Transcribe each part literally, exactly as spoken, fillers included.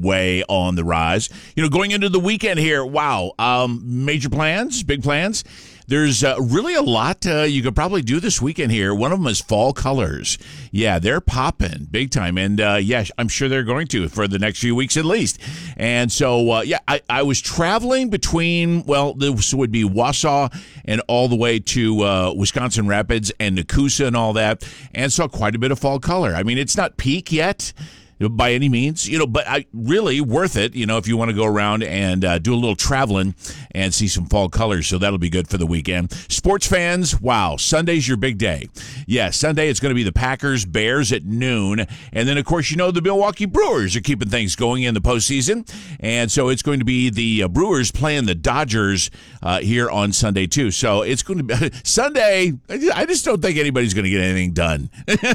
way on the rise. You know, going into the weekend here, wow, um, major plans, big plans. There's uh, really a lot uh, you could probably do this weekend here. One of them is fall colors. Yeah, they're popping big time. And, uh, yeah, I'm sure they're going to for the next few weeks at least. And so, uh, yeah, I, I was traveling between, well, this would be Wausau and all the way to uh, Wisconsin Rapids and Nakusa and all that, and saw quite a bit of fall color. I mean, it's not peak yet by any means, you know, but I really worth it, you know, if you want to go around and uh, do a little traveling and see some fall colors. So that'll be good for the weekend. Sports fans, wow, Sunday's your big day. Yeah, Sunday it's going to be the Packers, Bears at noon. And then, of course, you know, the Milwaukee Brewers are keeping things going in the postseason. And so it's going to be the uh, Brewers playing the Dodgers uh, here on Sunday, too. So it's going to be Sunday. I just don't think anybody's going to get anything done.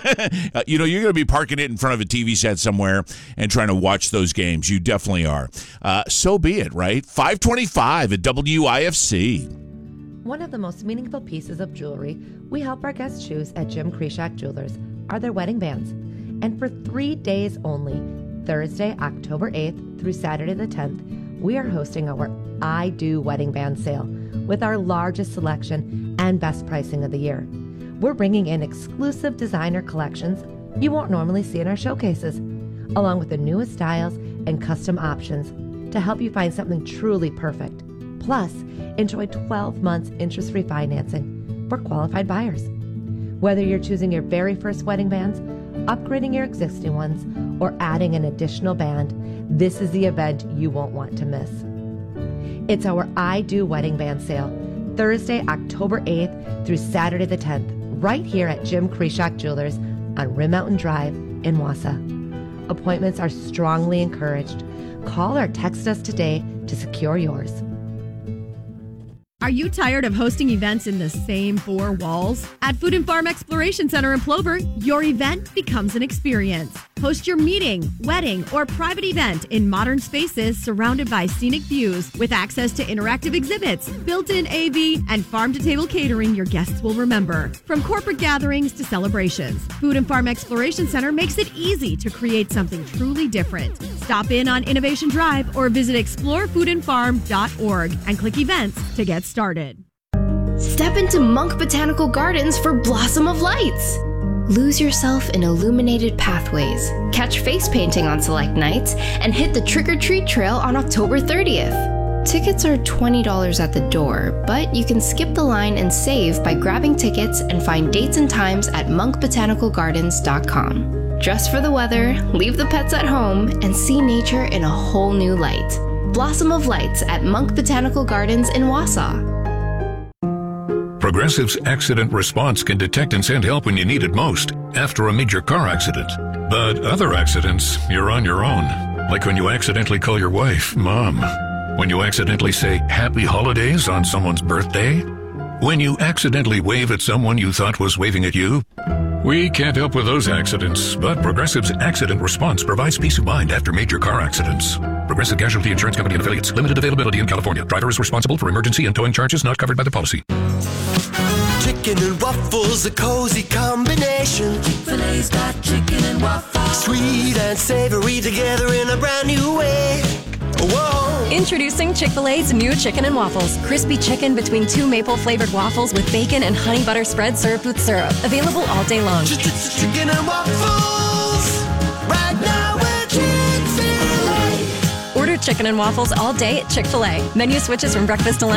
uh, you know, you're going to be parking it in front of a T V set somewhere and trying to watch those games. You definitely are. Uh, so be it, right? five twenty-five at W I F C. One of the most meaningful pieces of jewelry we help our guests choose at Jim Krishak Jewelers are their wedding bands. And for three days only, Thursday, October eighth through Saturday the tenth, we are hosting our I Do Wedding Band sale with our largest selection and best pricing of the year. We're bringing in exclusive designer collections you won't normally see in our showcases, along with the newest styles and custom options to help you find something truly perfect. Plus, enjoy twelve months interest-free financing for qualified buyers. Whether you're choosing your very first wedding bands, upgrading your existing ones, or adding an additional band, this is the event you won't want to miss. It's our I Do Wedding Band sale, Thursday, October eighth through Saturday the tenth, right here at Jim Krishak Jewelers on Rim Mountain Drive in Wausau. Appointments are strongly encouraged. Call or text us today to secure yours. Are you tired of hosting events in the same four walls? At Food and Farm Exploration Center in Plover, your event becomes an experience. Host your meeting, wedding, or private event in modern spaces surrounded by scenic views with access to interactive exhibits, built-in A V, and farm-to-table catering your guests will remember. From corporate gatherings to celebrations, Food and Farm Exploration Center makes it easy to create something truly different. Stop in on Innovation Drive or visit explore food and farm dot org and click events to get started. Step into Monk Botanical Gardens for Blossom of Lights. Lose yourself in illuminated pathways, catch face painting on select nights, and hit the trick-or-treat trail on October thirtieth. Tickets are twenty dollars at the door, but you can skip the line and save by grabbing tickets and find dates and times at monk botanical gardens dot com. Dress for the weather, leave the pets at home, and see nature in a whole new light. Blossom of Lights at Monk Botanical Gardens in Wausau. Progressive's accident response can detect and send help when you need it most, after a major car accident. But other accidents, you're on your own. Like when you accidentally call your wife, Mom. When you accidentally say Happy Holidays on someone's birthday. When you accidentally wave at someone you thought was waving at you. We can't help with those accidents, but Progressive's accident response provides peace of mind after major car accidents. Progressive Casualty Insurance Company and Affiliates. Limited availability in California. Driver is responsible for emergency and towing charges not covered by the policy. Chicken and waffles, a cozy combination. Chick-fil-A's got chicken and waffles. Sweet and savory together in a brand new way. Whoa. Introducing Chick-fil-A's new chicken and waffles. Crispy chicken between two maple-flavored waffles with bacon and honey butter spread served with syrup. Available all day long. Chicken and waffles. Right now we're Chick-fil-A. Order chicken and waffles all day at Chick-fil-A. Menu switches from breakfast to lunch.